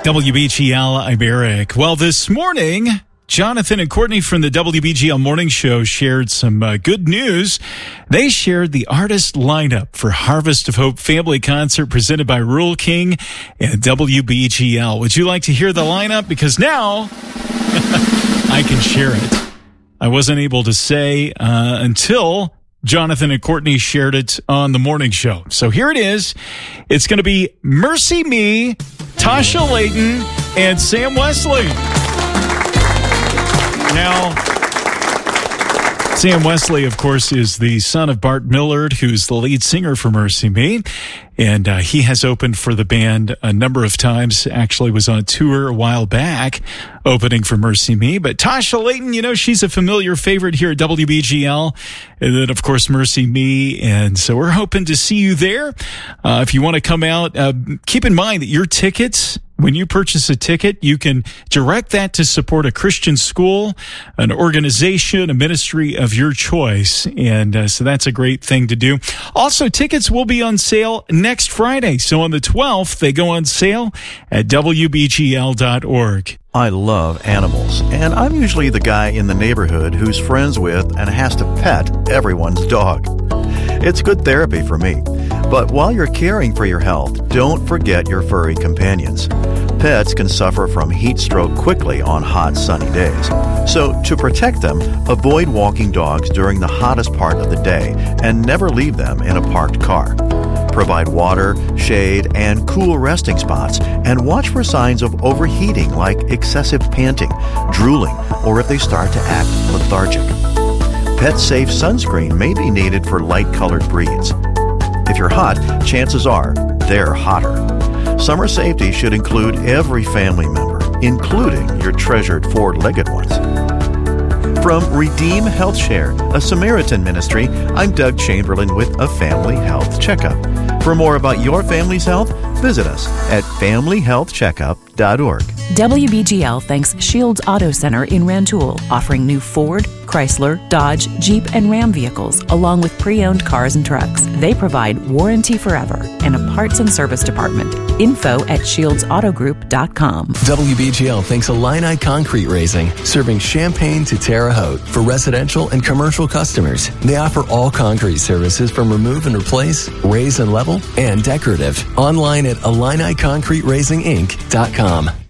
WBGL, I'm Eric. Well, this morning, Jonathan and Courtney from the WBGL Morning Show shared some good news. They shared the artist lineup for Harvest of Hope Family Concert presented by Rural King and WBGL. Would you like to hear the lineup? Because now I can share it. I wasn't able to say until Jonathan and Courtney shared it on the morning show. So here it is. It's going to be Mercy Me, Tasha Layton, and Sam Wesley. Now, Sam Wesley, of course, is the son of Bart Millard, who's the lead singer for Mercy Me. And he has opened for the band a number of times, actually was on tour a while back, opening for Mercy Me. But Tasha Layton, you know, she's a familiar favorite here at WBGL. And then, of course, Mercy Me. And so we're hoping to see you there. If you want to come out, keep in mind that your tickets, when you purchase a ticket, you can direct that to support a Christian school, an organization, a ministry of your choice. And so that's a great thing to do. Also, tickets will be on sale next Friday. So on the 12th, they go on sale at WBGL.org. I love animals, and I'm usually the guy in the neighborhood who's friends with and has to pet everyone's dog. It's good therapy for me. But while you're caring for your health, don't forget your furry companions. Pets can suffer from heat stroke quickly on hot, sunny days. So to protect them, avoid walking dogs during the hottest part of the day and never leave them in a parked car. Provide water, shade, and cool resting spots, and watch for signs of overheating like excessive panting, drooling, or if they start to act lethargic. Pet-safe sunscreen may be needed for light-colored breeds. If you're hot, chances are they're hotter. Summer safety should include every family member, including your treasured four-legged ones. From Redeem Health Share, a Samaritan ministry, I'm Doug Chamberlain with a Family Health Checkup. For more about your family's health, visit us at familyhealthcheckup.org. WBGL thanks Shields Auto Center in Rantoul, offering new Ford, Chrysler, Dodge, Jeep, and Ram vehicles, along with pre-owned cars and trucks. They provide warranty forever and a parts and service department. Info at ShieldsAutoGroup.com. WBGL thanks Illini Concrete Raising, serving Champaign to Terre Haute for residential and commercial customers. They offer all concrete services from remove and replace, raise and level, and decorative. Online at IlliniConcreteRaisingInc.com.